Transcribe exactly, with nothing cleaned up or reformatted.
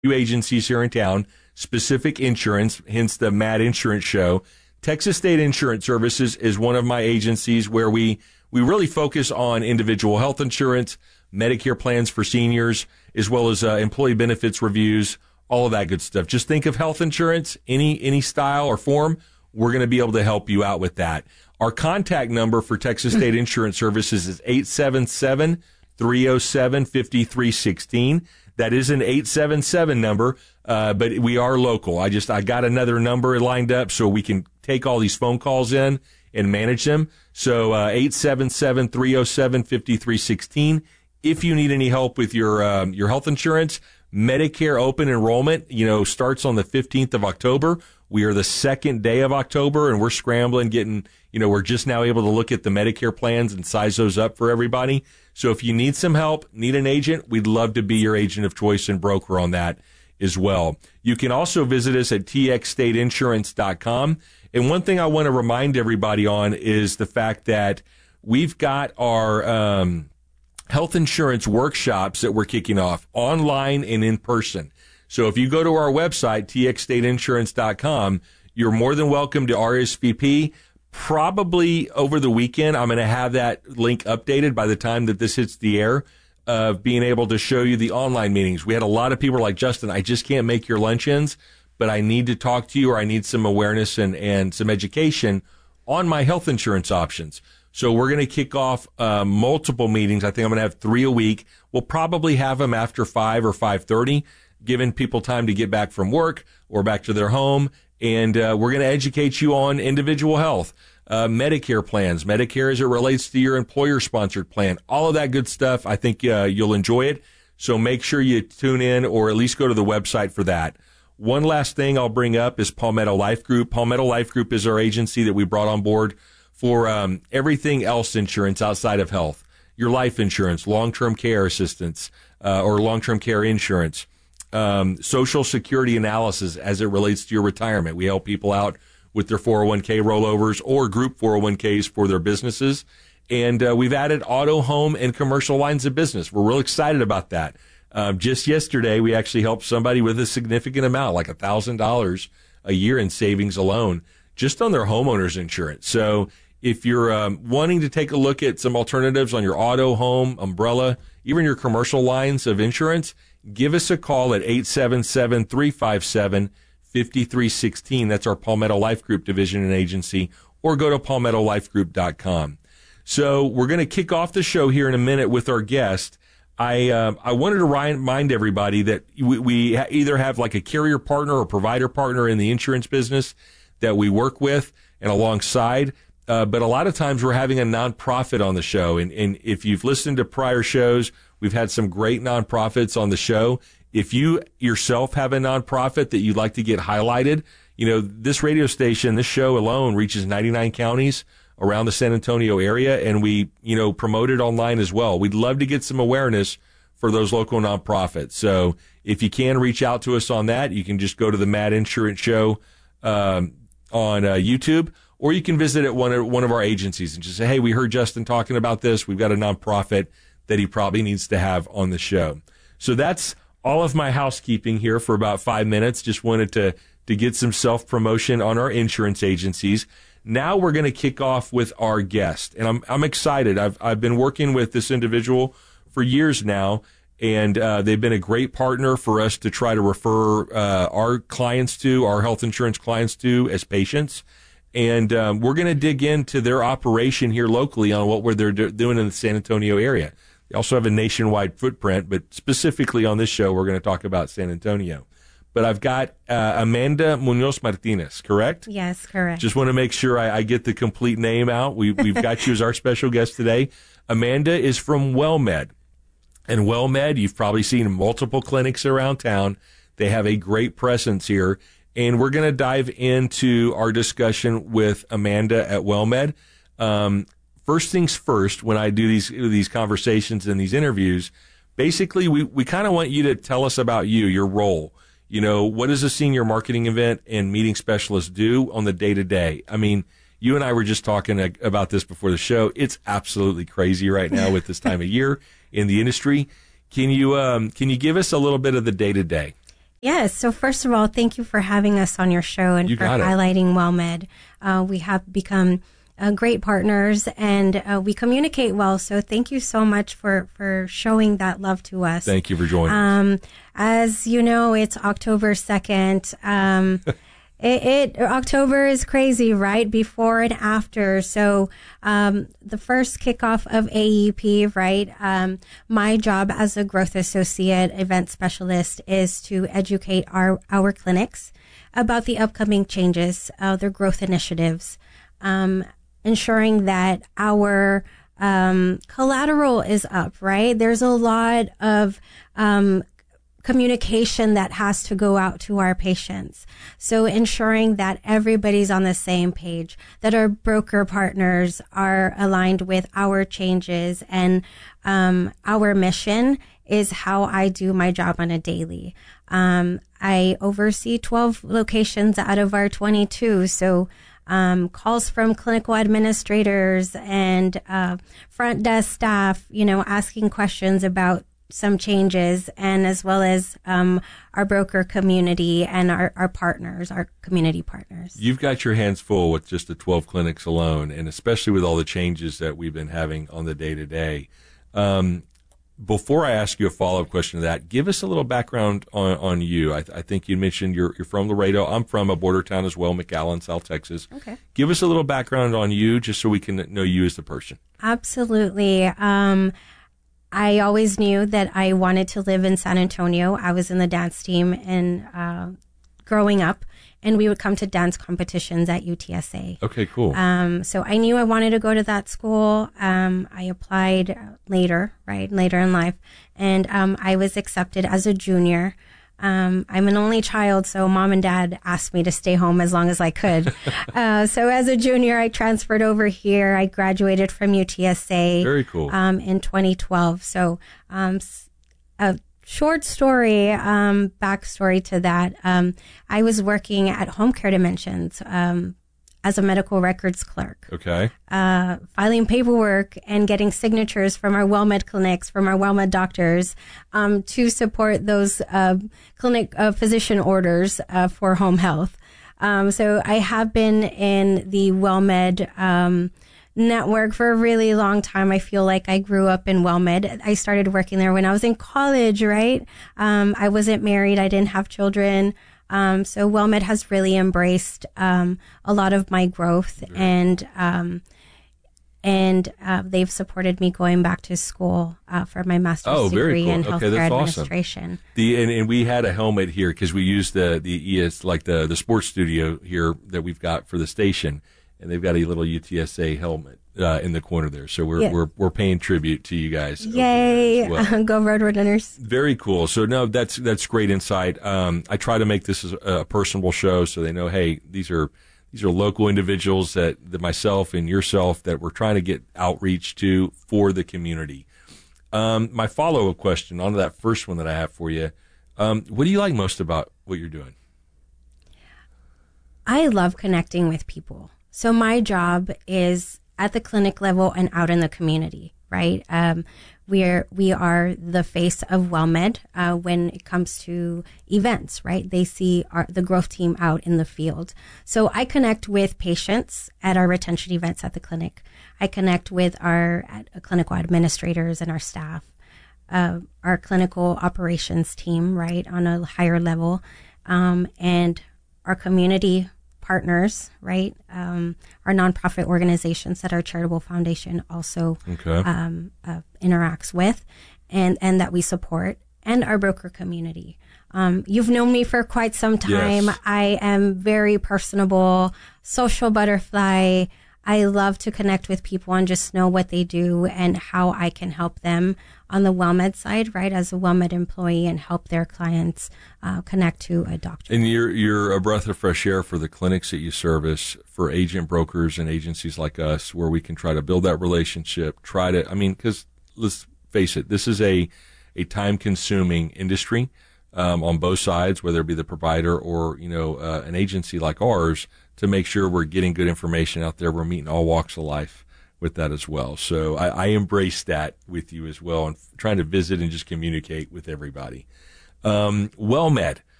few agencies here in town, Specific Insurance, hence the Mad Insurance Show. Texas State Insurance Services is one of my agencies where we, we really focus on individual health insurance, Medicare plans for seniors, as well as uh, employee benefits reviews, all of that good stuff. Just think of health insurance, any any style or form, we're going to be able to help you out with that. Our contact number for Texas State Insurance Services is eight seven seven, three oh seven, five three one six. That is an eight seven seven number, uh, but we are local. I just, I got another number lined up so we can take all these phone calls in and manage them. So, uh, eight seven seven, three oh seven, five three one six. If you need any help with your, um, your health insurance, Medicare open enrollment, you know, starts on the fifteenth of October. We are the second day of October and we're scrambling, getting, you know, we're just now able to look at the Medicare plans and size those up for everybody. So if you need some help, need an agent, we'd love to be your agent of choice and broker on that as well. You can also visit us at t x state insurance dot com. And one thing I want to remind everybody on is the fact that we've got our, um, health insurance workshops that we're kicking off online and in person. So if you go to our website, t x state insurance dot com, you're more than welcome to R S V P. Probably over the weekend, I'm going to have that link updated by the time that this hits the air, of uh, being able to show you the online meetings. We had a lot of people like, Justin, I just can't make your luncheons, but I need to talk to you, or I need some awareness and, and some education on my health insurance options. So we're going to kick off uh, multiple meetings. I think I'm going to have three a week. We'll probably have them after five or five thirty, giving people time to get back from work or back to their home. And uh, we're going to educate you on individual health, uh, Medicare plans, Medicare as it relates to your employer-sponsored plan, all of that good stuff. I think uh, you'll enjoy it. So make sure you tune in or at least go to the website for that. One last thing I'll bring up is Palmetto Life Group. Palmetto Life Group is our agency that we brought on board for um, everything else insurance outside of health, your life insurance, long-term care assistance, uh, or long-term care insurance. Um, social security analysis as it relates to your retirement. We help people out with their four oh one k rollovers or group four oh one k's for their businesses. And uh, we've added auto, home, and commercial lines of business. We're real excited about that. Um, just yesterday, we actually helped somebody with a significant amount, like one thousand dollars a year in savings alone, just on their homeowner's insurance. So if you're um, wanting to take a look at some alternatives on your auto, home, umbrella, even your commercial lines of insurance, give us a call at eight seven seven, three five seven, five three one six. That's our Palmetto Life Group division and agency, or go to palmetto life group dot com. So we're going to kick off the show here in a minute with our guest. I uh, I wanted to remind everybody that we, we either have like a carrier partner or provider partner in the insurance business that we work with and alongside. Uh, but a lot of times we're having a nonprofit on the show. And, and if you've listened to prior shows, we've had some great nonprofits on the show. If you yourself have a nonprofit that you'd like to get highlighted, you know, this radio station, this show alone reaches ninety-nine counties around the San Antonio area, and we, you know, promote it online as well. We'd love to get some awareness for those local nonprofits. So if you can reach out to us on that, you can just go to the Mad Insurance Show um, on uh, YouTube, or you can visit at one of, one of our agencies and just say, hey, we heard Justin talking about this. We've got a nonprofit that he probably needs to have on the show. So that's all of my housekeeping here for about five minutes. Just wanted to, to get some self-promotion on our insurance agencies. Now we're going to kick off with our guest, and I'm I'm excited. I've I've been working with this individual for years now, and uh, they've been a great partner for us to try to refer uh, our clients to, our health insurance clients to, as patients. And um, we're going to dig into their operation here locally on what they're do- doing in the San Antonio area. They also have a nationwide footprint, but specifically on this show, we're going to talk about San Antonio. But I've got uh, Amanda Munoz Martinez, correct? Yes, correct. Just want to make sure I, I get the complete name out. We, we've got you as our special guest today. Amanda is from WellMed. And WellMed, you've probably seen multiple clinics around town. They have a great presence here. And we're going to dive into our discussion with Amanda at WellMed. Um, first things first, when I do these these conversations and these interviews, basically we, we kind of want you to tell us about you, your role. You know, what does a senior marketing event and meeting specialist do on the day-to-day? I mean, you and I were just talking about this before the show. It's absolutely crazy right now with this time of year in the industry. Can you um, can you give us a little bit of the day-to-day? Yes. So first of all, thank you for having us on your show and You for got it. highlighting WellMed. Uh, we have become uh, great partners and uh, we communicate well. So thank you so much for, for showing that love to us. Thank you for joining us. Um, as you know, it's October second. Um, It, it October is crazy, right? Before and after. So um, the first kickoff of A E P, right? Um, my job as a growth associate event specialist is to educate our our clinics about the upcoming changes, uh, their growth initiatives, um, ensuring that our um, collateral is up, right? There's a lot of um, communication that has to go out to our patients. So ensuring that everybody's on the same page, that our broker partners are aligned with our changes and um, our mission is how I do my job on a daily. Um, I oversee twelve locations out of our twenty-two. So Um, calls from clinical administrators and uh, front desk staff, you know, asking questions about some changes, and as well as um, our broker community and our, our partners, our community partners. You've got your hands full with just the twelve clinics alone, and especially with all the changes that we've been having on the day-to-day. Um, before I ask you a follow-up question to that, give us a little background on, on you. I, th- I think you mentioned you're, you're from Laredo. I'm from a border town as well, McAllen, South Texas. Okay. Give us a little background on you just so we can know you as the person. Absolutely. Um, I always knew that I wanted to live in San Antonio. I was in the dance team and uh, growing up, and we would come to dance competitions at U T S A. Okay, cool. Um, so I knew I wanted to go to that school. Um, I applied later, right, later in life, and um, I was accepted as a junior. Um, I'm an only child, so mom and dad asked me to stay home as long as I could. uh, so as a junior, I transferred over here. I graduated from U T S A. Very cool. Um, in twenty twelve. So, um, a short story, um, backstory to that. Um, I was working at Home Care Dimensions, um, as a medical records clerk. Okay. Uh, filing paperwork and getting signatures from our WellMed clinics, from our WellMed doctors, um, to support those, uh, clinic, uh, physician orders, uh, for home health. Um, so I have been in the WellMed, um, network for a really long time. I feel like I grew up in WellMed. I started working there when I was in college, right? Um, I wasn't married. I didn't have children. Um, so WellMed has really embraced, um, a lot of my growth and, um, and, uh, they've supported me going back to school, uh, for my master's Oh, very degree cool. in Okay, healthcare that's awesome. administration. The and, and we had a helmet here because we used the the E S like the the sports studio here that we've got for the station, and they've got a little U T S A helmet uh, in the corner there. So we're Yeah. we're we're paying tribute to you guys. over Yay. there as well. Go Roadrunners. Very cool. So no, that's that's great insight. Um, I try to make this as a personable show so they know, hey, these are these are local individuals that, that myself and yourself that we're trying to get outreach to for the community. Um, my follow-up question on that first one that I have for you, um, what do you like most about what you're doing? I love connecting with people. So my job is at the clinic level and out in the community, right? Um, we're, we are the face of WellMed, uh, when it comes to events, right? They see our, the growth team out in the field. So I connect with patients at our retention events at the clinic. I connect with our at, clinical administrators and our staff, uh, our clinical operations team, right? On a higher level, um, and our community partners, right? Um, our nonprofit organizations that our charitable foundation also Okay. um, uh, interacts with, and and that we support, and our broker community. Um, you've known me for quite some time. Yes. I am very personable, social butterfly. I love to connect with people and just know what they do and how I can help them on the WellMed side, right, as a WellMed employee, and help their clients uh, connect to a doctor. And you're you're a breath of fresh air for the clinics that you service, for agent brokers and agencies like us, where we can try to build that relationship. Try to, I mean, because let's face it, this is a a time consuming industry um, on both sides, whether it be the provider or you know uh, an agency like ours, to make sure we're getting good information out there. We're meeting all walks of life with that as well. So I, I embrace that with you as well, and trying to visit and just communicate with everybody. Um, WellMed.